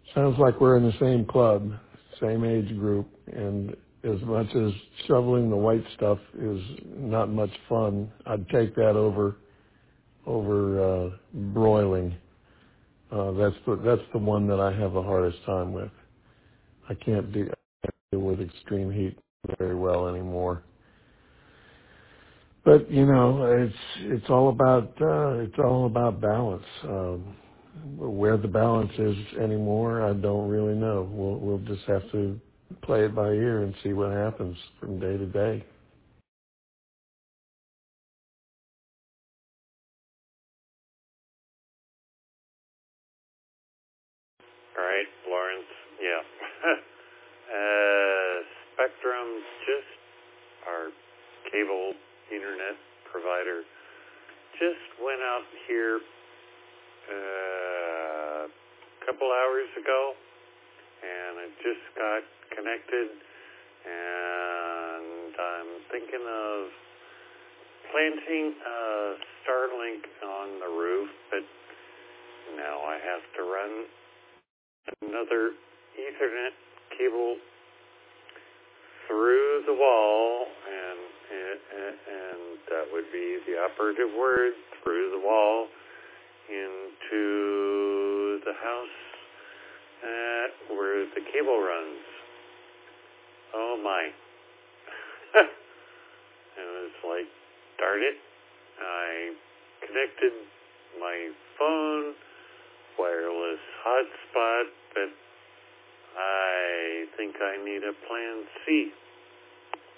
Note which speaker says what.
Speaker 1: Sounds like we're in the same club, same age group, and as much as shoveling the white stuff is not much fun, I'd take that over broiling. That's the one that I have the hardest time with. I can't deal with extreme heat very well anymore. But it's all about balance. Where the balance is anymore, I don't really know. We'll just have to play it by ear and see what happens from day to day.
Speaker 2: All right, Lawrence. Yeah. Spectrum, just our cable internet provider, just went out here a couple hours ago, and I just got connected, and I'm thinking of planting a Starlink on the roof, but now I have to run another Ethernet cable through the wall, and that would be the operative word, through the wall, into the house where the cable runs. Oh my. And it's like, darn it, I connected my phone, wireless hotspot, but I think I need a plan C.